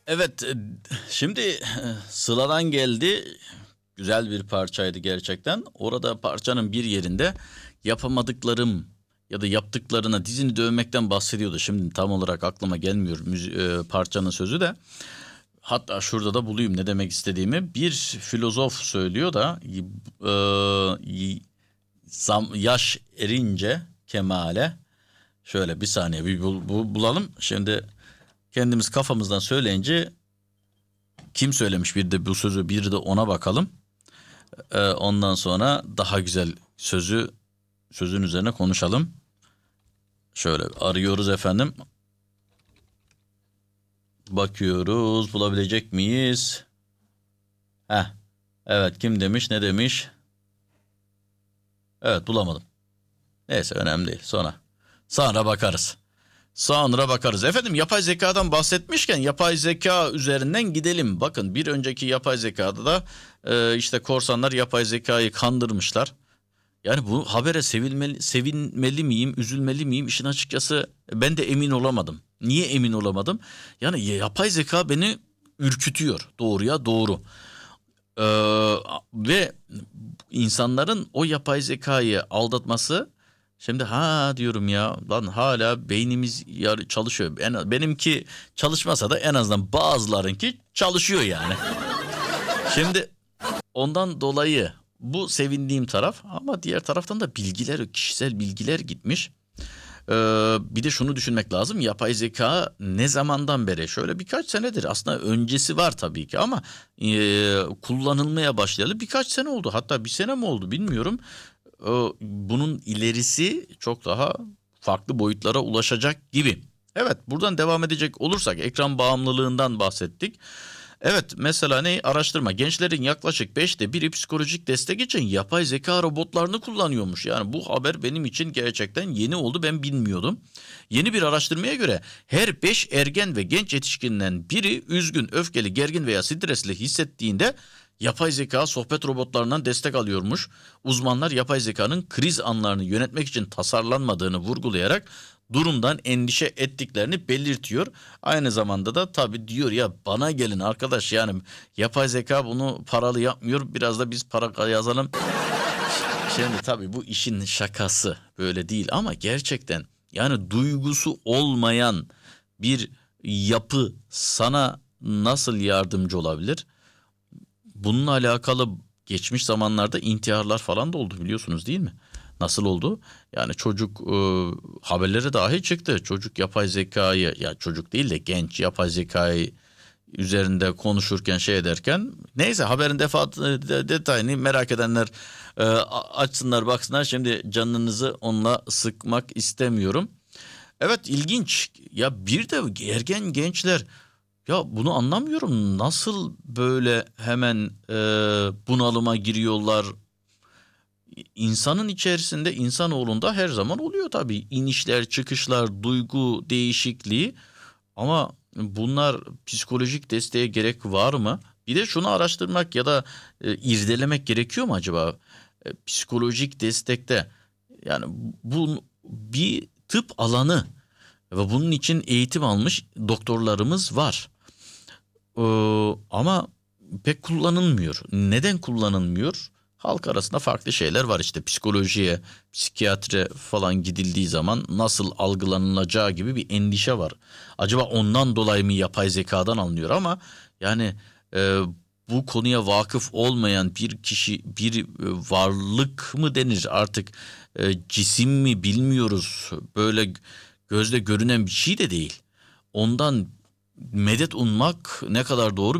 Evet, şimdi Sıla'dan geldi. Güzel bir parçaydı gerçekten. Orada parçanın bir yerinde yapamadıklarım ya da yaptıklarına dizini dövmekten bahsediyordu. Şimdi tam olarak aklıma gelmiyor parçanın sözü de. Hatta şurada da bulayım ne demek istediğimi. Bir filozof söylüyor da yaş erince kemale, şöyle bir saniye bir bulalım. Şimdi kendimiz kafamızdan söyleyince kim söylemiş bir de bu sözü, bir de ona bakalım. Ondan sonra daha güzel sözün üzerine konuşalım. Şöyle arıyoruz efendim. Bakıyoruz, bulabilecek miyiz? Heh. Evet, kim demiş, ne demiş? Evet, bulamadım. Neyse, önemli değil. Sonra bakarız. Sonra bakarız. Efendim, yapay zekadan bahsetmişken yapay zeka üzerinden gidelim. Bakın, bir önceki yapay zekada da işte korsanlar yapay zekayı kandırmışlar. Yani bu habere sevinmeli miyim, üzülmeli miyim? İşin açıkçası ben de emin olamadım. Niye emin olamadım? Yani yapay zeka beni ürkütüyor. Doğruya doğru. Ve insanların o yapay zekayı aldatması, şimdi diyorum ya, lan hala beynimiz çalışıyor. Benimki çalışmasa da en azından bazılarınki çalışıyor yani. Şimdi ondan dolayı bu sevindiğim taraf, ama diğer taraftan da kişisel bilgiler gitmiş. Bir de şunu düşünmek lazım. Yapay zeka ne zamandan beri? Şöyle birkaç senedir. Aslında öncesi var tabii ki, ama kullanılmaya başlayalı birkaç sene oldu. Hatta bir sene mi oldu bilmiyorum. Bunun ilerisi çok daha farklı boyutlara ulaşacak gibi. Evet, buradan devam edecek olursak ekran bağımlılığından bahsettik. Evet, mesela ne araştırma, gençlerin yaklaşık 1/5'i psikolojik destek için yapay zeka robotlarını kullanıyormuş. Yani bu haber benim için gerçekten yeni oldu, ben bilmiyordum. Yeni bir araştırmaya göre her 5 ergen ve genç yetişkinden biri üzgün, öfkeli, gergin veya stresli hissettiğinde yapay zeka sohbet robotlarından destek alıyormuş. Uzmanlar yapay zekanın kriz anlarını yönetmek için tasarlanmadığını vurgulayarak durumdan endişe ettiklerini belirtiyor. Aynı zamanda da tabii diyor ya, bana gelin arkadaş, yani yapay zeka bunu paralı yapmıyor, biraz da biz para yazalım. Şimdi tabii bu işin şakası böyle değil, ama gerçekten yani duygusu olmayan bir yapı sana nasıl yardımcı olabilir? Bununla alakalı geçmiş zamanlarda intiharlar falan da oldu, biliyorsunuz değil mi? Nasıl oldu? Yani çocuk haberlere dahi çıktı. Çocuk yapay zekayı, ya çocuk değil de genç yapay zekayı üzerinde konuşurken, şey ederken, neyse, haberin detayını merak edenler açsınlar baksınlar. Şimdi canınızı onunla sıkmak istemiyorum. Evet, ilginç. Ya bir de ergen gençler, ya bunu anlamıyorum. Nasıl böyle hemen bunalıma giriyorlar? İnsanın içerisinde, insanoğlunda her zaman oluyor tabii. İnişler, çıkışlar, duygu değişikliği. Ama bunlar psikolojik desteğe gerek var mı? Bir de şunu araştırmak ya da irdelemek gerekiyor mu acaba? Psikolojik destekte, yani bu bir tıp alanı ve bunun için eğitim almış doktorlarımız var. Ama pek kullanılmıyor. Neden kullanılmıyor? Halk arasında farklı şeyler var, işte psikolojiye, psikiyatre falan gidildiği zaman nasıl algılanılacağı gibi bir endişe var. Acaba ondan dolayı mı yapay zekadan alınıyor? Ama yani bu konuya vakıf olmayan bir kişi, bir varlık mı denir artık, cisim mi bilmiyoruz. Böyle gözle görünen bir şey de değil. Ondan medet ummak ne kadar doğru